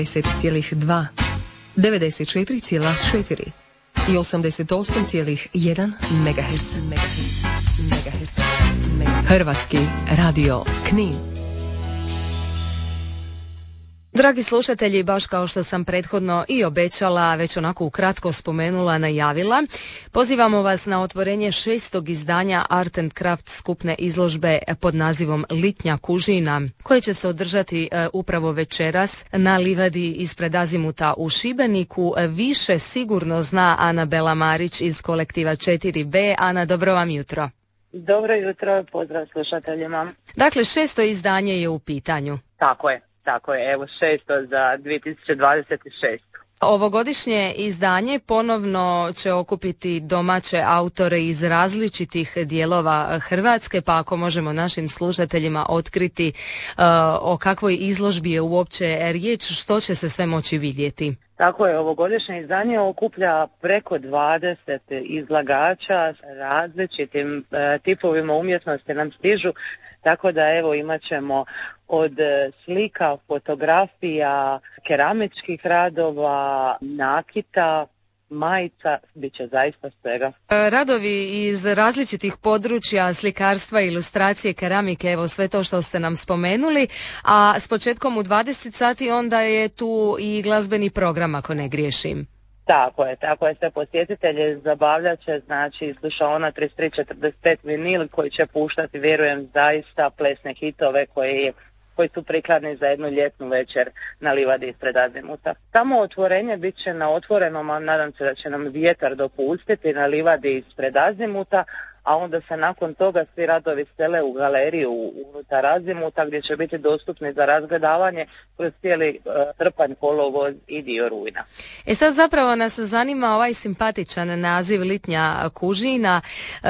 10,2, 94,4 i 88,1 MHz. Hrvatski radio Knin. Dragi slušatelji, baš kao što sam prethodno i obećala, već onako ukratko spomenula, najavila, pozivamo vas na otvorenje 6. izdanja Art and Craft skupne izložbe pod nazivom Litnja kužina, koje će se održati upravo večeras na livadi ispred Azimuta u Šibeniku. Više sigurno zna Ana Belamarić iz kolektiva 4B. Ana, dobro vam jutro. Dobro jutro, pozdrav slušateljima. Dakle, 6. izdanje je u pitanju. Tako je, evo 6. za 2026. Ovogodišnje izdanje ponovno će okupiti domaće autore iz različitih dijelova Hrvatske, pa ako možemo našim slušateljima otkriti o kakvoj izložbi je uopće riječ, što će se sve moći vidjeti? Tako je, ovogodišnje izdanje okuplja preko 20 izlagača s različitim tipovima umjetnosti nam stižu, tako da evo imat ćemo od slika, fotografija, keramičkih radova, nakita, majica, bit će zaista svega. Radovi iz različitih područja slikarstva, ilustracije, keramike, evo sve to što ste nam spomenuli, a s početkom u 20 sati onda je tu i glazbeni program, ako ne griješim. Tako je, sve posjetitelje zabavljat će, znači slušaona 3345 vinil koji će puštati, vjerujem, zaista plesne hitove koji su prikladni za jednu ljetnu večer na livadi ispred Azimuta. Samo otvorenje bit će na otvorenom, a nadam se da će nam vjetar dopustiti, na livadi ispred Azimuta, a onda se nakon toga svi radovi sele u galeriju unutar Azimuta gdje će biti dostupni za razgledavanje kroz cijeli srpanj, kolovoz i dio rujna. Sad zapravo nas zanima ovaj simpatičan naziv Litnja kužina.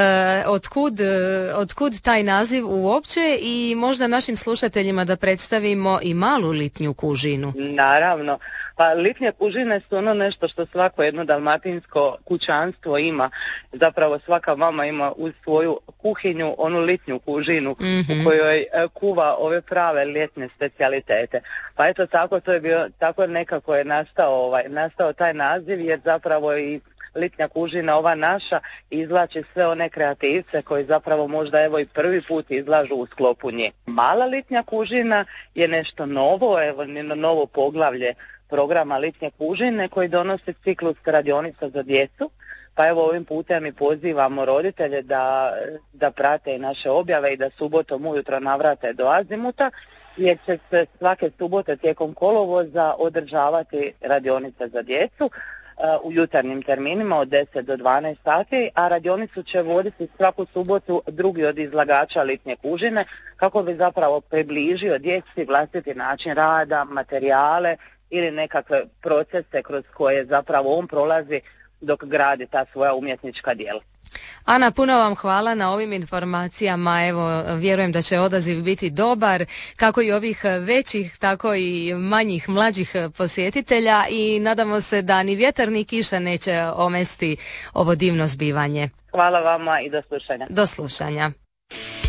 Otkud taj naziv uopće i možda našim slušateljima da predstavimo i malu litnju kužinu? Naravno. Pa litnje kužine su ono nešto što svako jedno dalmatinsko kućanstvo ima. Zapravo svaka mama ima uz svoju kuhinju onu litnju kužinu u kojoj kuva ove prave ljetne specijalitete. Pa eto tako, to je bio, tako nekako je nastao taj naziv, jer zapravo i litnja kužina ova naša izvlači sve one kreativce koji zapravo možda evo i prvi put izlažu u sklopu nje. Mala litnja kužina je nešto novo, evo novo poglavlje programa Litnje kužine koji donosi ciklus radionica za djecu. Pa evo ovim putem i pozivamo roditelje da prate i naše objave i da subotom ujutro navrate do Azimuta, jer će se svake subote tijekom kolovoza održavati radionica za djecu u jutarnjim terminima od 10 do 12 sati, a radionicu će voditi svaku subotu drugi od izlagača Litnje kužine kako bi zapravo približio djeci vlastiti način rada, materijale ili nekakve procese kroz koje zapravo on prolazi dok gradi ta svoja umjetnička djela. Ana, puno vam hvala na ovim informacijama. Evo, vjerujem da će odaziv biti dobar, kako i ovih većih, tako i manjih, mlađih posjetitelja, i nadamo se da ni vjetar ni kiša neće omesti ovo divno zbivanje. Hvala vama i do slušanja. Do slušanja.